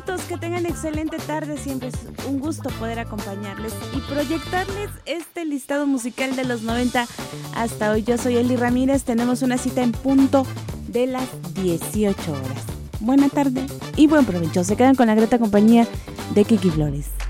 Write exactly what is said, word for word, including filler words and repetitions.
Que tengan excelente tarde, siempre es un gusto poder acompañarles y proyectarles este listado musical de los noventa hasta hoy. Yo soy Eli Ramírez, tenemos una cita en punto de las dieciocho horas. Buena tarde y buen provecho. Se quedan con la grata compañía de Kiki Flores.